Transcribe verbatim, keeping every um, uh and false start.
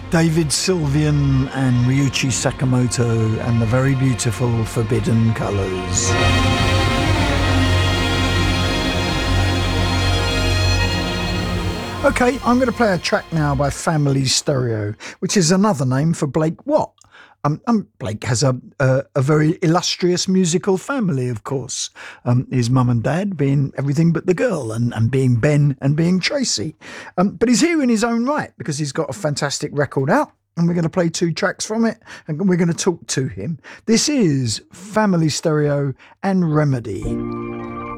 David Sylvian and Ryuichi Sakamoto and the very beautiful Forbidden Colours. Okay, I'm going to play a track now by Family Stereo, which is another name for Blake Watt. Um, um, Blake has a, a a very illustrious musical family, of course. Um, his mum and dad being everything but the girl, and, and being Ben and being Tracy. Um, but he's here in his own right because he's got a fantastic record out, and we're going to play two tracks from it, and we're going to talk to him. This is Family Stereo and Remedy.